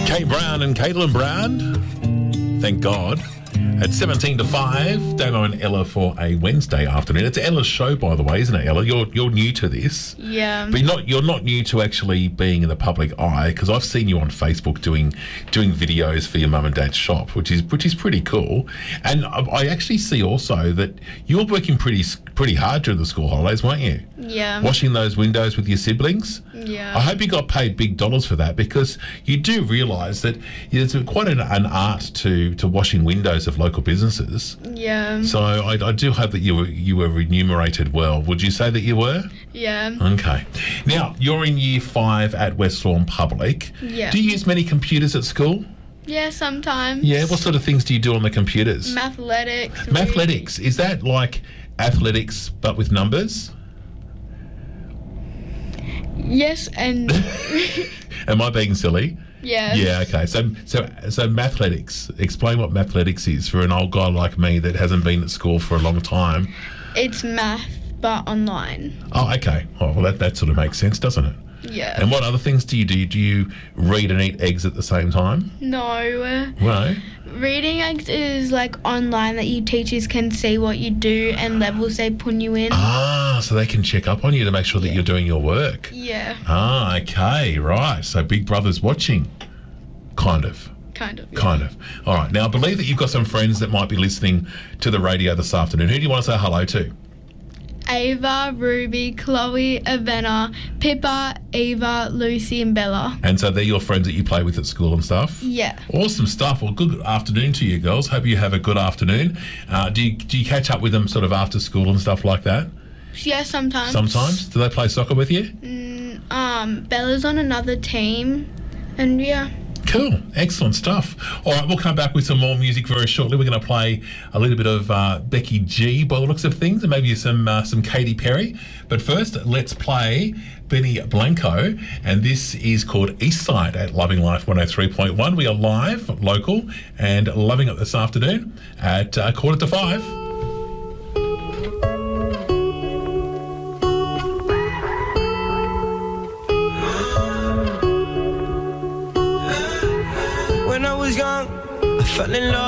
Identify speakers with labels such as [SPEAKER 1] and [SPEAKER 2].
[SPEAKER 1] Kate Brown and Caitlin Brown. Thank God. At 17 to 5, Damo and Ella for a Wednesday afternoon. It's Ella's show, by the way, isn't it, Ella? You're new to this.
[SPEAKER 2] Yeah.
[SPEAKER 1] But you're not new to actually being in the public eye, because I've seen you on Facebook doing videos for your mum and dad's shop, which is pretty cool. And I actually see also that you're working pretty hard during the school holidays, weren't you?
[SPEAKER 2] Yeah.
[SPEAKER 1] Washing those windows with your siblings.
[SPEAKER 2] Yeah.
[SPEAKER 1] I hope you got paid big dollars for that, because you do realise that there's quite an art to washing windows of local businesses.
[SPEAKER 2] Yeah.
[SPEAKER 1] So I do hope that you were remunerated well. Would you say that you were?
[SPEAKER 2] Yeah.
[SPEAKER 1] Okay. Now, you're in Year 5 at West Lawn Public.
[SPEAKER 2] Yeah.
[SPEAKER 1] Do you use many computers at school?
[SPEAKER 2] Yeah, sometimes.
[SPEAKER 1] Yeah. What sort of things do you do on the computers?
[SPEAKER 2] Mathletics.
[SPEAKER 1] Mathletics. Is that like athletics but with numbers?
[SPEAKER 2] Yes, and
[SPEAKER 1] Am I being silly?
[SPEAKER 2] yeah.
[SPEAKER 1] Yeah, okay. So mathletics. Explain what mathletics is for an old guy like me that hasn't been at school for a long time.
[SPEAKER 2] It's math, but online.
[SPEAKER 1] Oh, okay. Oh, well, that sort of makes sense, doesn't it?
[SPEAKER 2] Yeah.
[SPEAKER 1] And what other things do you do? Do you read and eat eggs at the same time?
[SPEAKER 2] No.
[SPEAKER 1] No.
[SPEAKER 2] Reading eggs is like online that you teachers can see what you do and levels they put you in.
[SPEAKER 1] Ah, so they can check up on you to make sure that you're doing your work.
[SPEAKER 2] Yeah.
[SPEAKER 1] Ah, okay, right. So Big Brother's watching. Kind of.
[SPEAKER 2] Kind of. Yeah.
[SPEAKER 1] Kind of. All right. Now, I believe that you've got some friends that might be listening to the radio this afternoon. Who do you want to say hello to?
[SPEAKER 2] Ava, Ruby, Chloe, Avena, Pippa, Eva, Lucy and Bella.
[SPEAKER 1] And so they're your friends that you play with at school and stuff?
[SPEAKER 2] Yeah.
[SPEAKER 1] Awesome stuff. Well, good afternoon to you girls. Hope you have a good afternoon. Do you catch up with them sort of after school and stuff like that?
[SPEAKER 2] Yeah, sometimes.
[SPEAKER 1] Sometimes? Do they play soccer with you?
[SPEAKER 2] Bella's on another team and yeah.
[SPEAKER 1] Cool. Excellent stuff. All right, we'll come back with some more music very shortly. We're going to play a little bit of Becky G by the looks of things, and maybe some Katy Perry. But first, let's play Benny Blanco, and this is called Eastside at Loving Life 103.1. We are live, local, and loving it this afternoon at 4:45.
[SPEAKER 3] When I was young, I fell in love.